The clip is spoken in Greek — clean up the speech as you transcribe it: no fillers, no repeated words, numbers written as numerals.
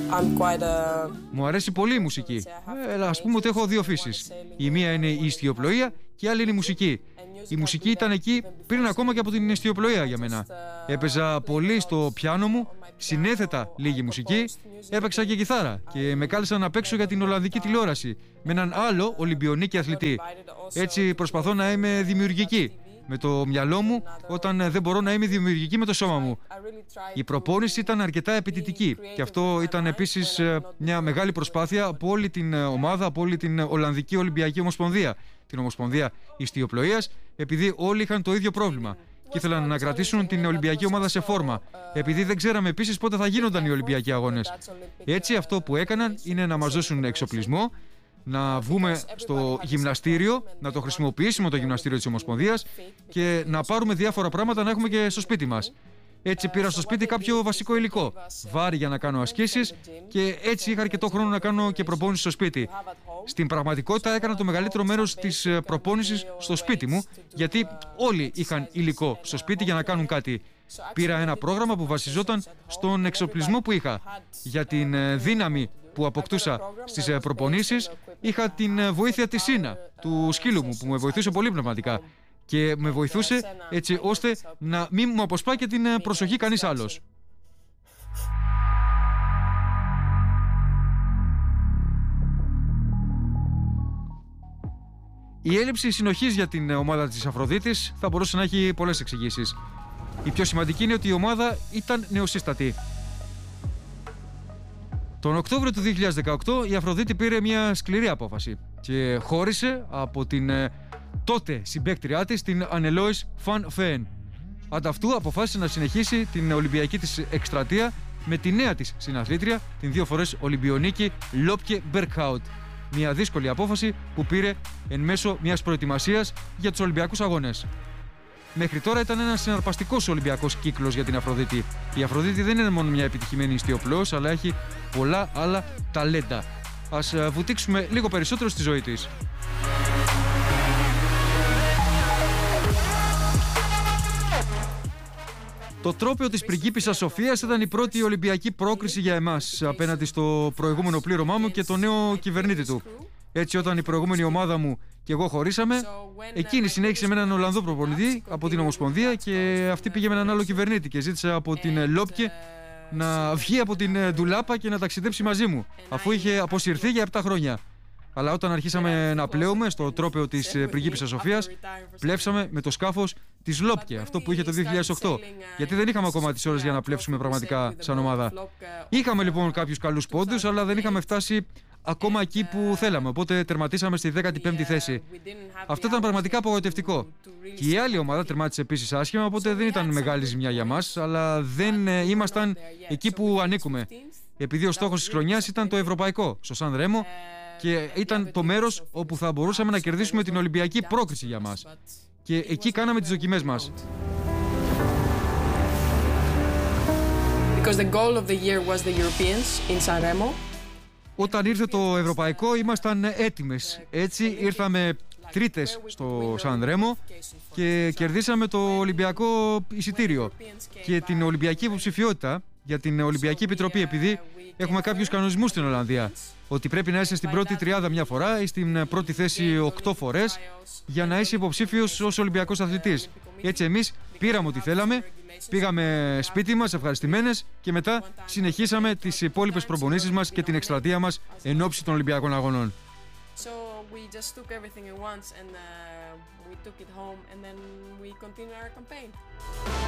Μου αρέσει πολύ η μουσική. Ας πούμε ότι έχω δύο φύσεις. Η μία είναι η ιστιοπλοεία και η άλλη είναι η μουσική. Η μουσική ήταν εκεί πριν ακόμα και από την ιστιοπλοεία για μένα. Έπαιζα πολύ στο πιάνο μου, συνέθετα λίγη μουσική, έπαιξα και κιθάρα και με κάλεσαν να παίξω για την Ολλανδική τηλεόραση με έναν άλλο Ολυμπιονίκη αθλητή. Έτσι προσπαθώ να είμαι δημιουργική με το μυαλό μου όταν δεν μπορώ να είμαι δημιουργική με το σώμα μου. Η προπόνηση ήταν αρκετά απαιτητική και αυτό ήταν επίσης μια μεγάλη προσπάθεια από όλη την ομάδα, από όλη την Ολλανδική Ολυμπιακή Ομοσπονδία, την Ομοσπονδία Ιστιοπλοείας, επειδή όλοι είχαν το ίδιο πρόβλημα και ήθελαν να κρατήσουν την Ολυμπιακή ομάδα σε φόρμα, επειδή δεν ξέραμε επίσης πότε θα γίνονταν οι Ολυμπιακοί Αγώνες. Έτσι αυτό που έκαναν είναι να μας δώσουν εξοπλισμό, να βγούμε στο γυμναστήριο, να το χρησιμοποιήσουμε το γυμναστήριο της Ομοσπονδίας και να πάρουμε διάφορα πράγματα να έχουμε και στο σπίτι μας. Έτσι πήρα στο σπίτι κάποιο βασικό υλικό, βάρη για να κάνω ασκήσεις και έτσι είχα αρκετό χρόνο να κάνω και προπόνηση στο σπίτι. Στην πραγματικότητα έκανα το μεγαλύτερο μέρος της προπόνησης στο σπίτι μου, γιατί όλοι είχαν υλικό στο σπίτι για να κάνουν κάτι. Πήρα ένα πρόγραμμα που βασιζόταν στον εξοπλισμό που είχα. Για την δύναμη που αποκτούσα στις προπονήσεις, είχα την βοήθεια της Σίνα, του σκύλου μου, που με βοηθούσε πολύ πνευματικά. Και με βοηθούσε έτσι ώστε να μην μου αποσπάει και την προσοχή κανείς άλλος. Η έλλειψη συνοχής για την ομάδα της Αφροδίτης θα μπορούσε να έχει πολλές εξηγήσεις. Η πιο σημαντική είναι ότι η ομάδα ήταν νεοσύστατη. Τον Οκτώβριο του 2018 η Αφροδίτη πήρε μια σκληρή απόφαση και χώρισε από την τότε συμπαίκτριά της, την Ανελόης Φαν Φέεν. Ανταυτού αποφάσισε να συνεχίσει την Ολυμπιακή της εκστρατεία με τη νέα της συναθλήτρια, την 2 φορές Ολυμπιονίκη Λόπκε Μπερκχάουτ. Μια δύσκολη απόφαση που πήρε εν μέσω μιας προετοιμασίας για τους Ολυμπιακούς Αγώνες. Μέχρι τώρα ήταν ένας συναρπαστικός Ολυμπιακός κύκλος για την Αφροδίτη. Η Αφροδίτη δεν είναι μόνο μια επιτυχημένη ιστιοπλοός, αλλά έχει πολλά άλλα ταλέντα. Ας βουτήξουμε λίγο περισσότερο στη ζωή της. Το τρόπαιο της πριγκίπισσας Σοφίας ήταν η πρώτη Ολυμπιακή πρόκριση για εμάς απέναντι στο προηγούμενο πλήρωμά μου και το νέο κυβερνήτη του. Έτσι, όταν η προηγούμενη ομάδα μου και εγώ χωρίσαμε, εκείνη συνέχισε με έναν Ολλανδό προπονητή από την Ομοσπονδία και αυτή πήγε με έναν άλλο κυβερνήτη και ζήτησε από την Λόπκε να βγει από την ντουλάπα και να ταξιδέψει μαζί μου, αφού είχε αποσυρθεί για 7 χρόνια. Αλλά όταν αρχίσαμε να πλέουμε στο τρόπαιο της πριγκίπισσας Σοφίας, πλεύσαμε με το σκάφος της Λόπκε, αυτό που είχε το 2008. Γιατί δεν είχαμε ακόμα τις ώρες για να πλεύσουμε πραγματικά σαν ομάδα. Είχαμε λοιπόν κάποιους καλούς πόντους, αλλά δεν είχαμε φτάσει ακόμα εκεί που θέλαμε. Οπότε τερματίσαμε στη 15η θέση. Αυτό ήταν πραγματικά απογοητευτικό. Και η άλλη ομάδα τερμάτισε επίσης άσχημα, οπότε δεν ήταν μεγάλη ζημιά για μας, αλλά δεν ήμασταν εκεί που ανήκουμε. Επειδή ο στόχος της χρονιάς ήταν το ευρωπαϊκό, στο Σαν Ρέμο, και ήταν το μέρος όπου θα μπορούσαμε να κερδίσουμε την Ολυμπιακή πρόκριση για μας. Και εκεί κάναμε τις δοκιμές μας. Because the goal of the year was the Europeans in San Remo. Όταν ήρθε το ευρωπαϊκό ήμασταν έτοιμες. Έτσι ήρθαμε τρίτες στο Σαν Ρέμο και κερδίσαμε το Ολυμπιακό εισιτήριο και την Ολυμπιακή υποψηφιότητα για την Ολυμπιακή Επιτροπή, επειδή έχουμε κάποιους κανονισμούς στην Ολλανδία. Ότι πρέπει να είσαι στην πρώτη τριάδα μια φορά ή στην πρώτη θέση 8 φορές για να είσαι υποψήφιος ως Ολυμπιακός αθλητής. Έτσι εμείς πήραμε ό,τι θέλαμε, πήγαμε σπίτι μας ευχαριστημένες και μετά συνεχίσαμε τις υπόλοιπες προπονήσεις μας και την εκστρατεία μας εν ώψη των Ολυμπιακών Αγωνών. So we just took everything at once and we took it home and then we continued our campaign.